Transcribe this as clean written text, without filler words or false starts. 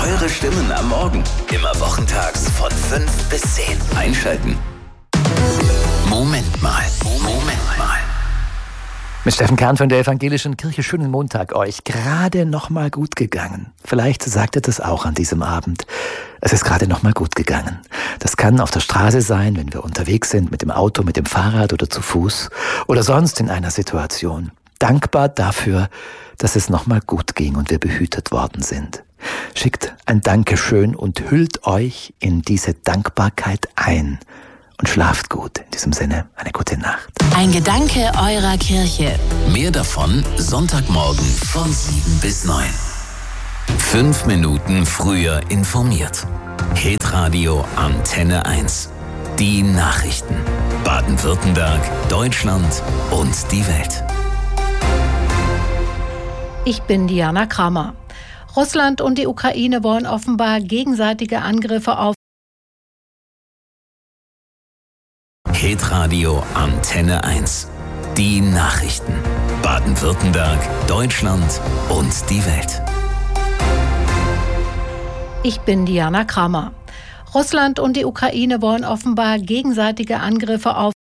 Eure Stimmen am Morgen. Immer wochentags von 5 bis 10. Einschalten. Moment mal. Mit Steffen Kern von der Evangelischen Kirche. Schönen Montag euch. Gerade noch mal gut gegangen. Vielleicht sagt ihr das auch an diesem Abend. Es ist gerade noch mal gut gegangen. Das kann auf der Straße sein, wenn wir unterwegs sind, mit dem Auto, mit dem Fahrrad oder zu Fuß oder sonst in einer Situation. Dankbar dafür, dass es noch mal gut ging und wir behütet worden sind. Schickt ein Dankeschön und hüllt euch in diese Dankbarkeit ein. Und schlaft gut. In diesem Sinne, eine gute Nacht. Ein Gedanke eurer Kirche. Mehr davon Sonntagmorgen von 7 bis 9. 5 Minuten früher informiert. Hitradio Antenne 1. Die Nachrichten. Baden-Württemberg, Deutschland und die Welt. Ich bin Diana Kramer. Russland und die Ukraine wollen offenbar gegenseitige Angriffe auf Hitradio Antenne 1. Die Nachrichten. Baden-Württemberg, Deutschland und die Welt. Ich bin Diana Kramer. Russland und die Ukraine wollen offenbar gegenseitige Angriffe auf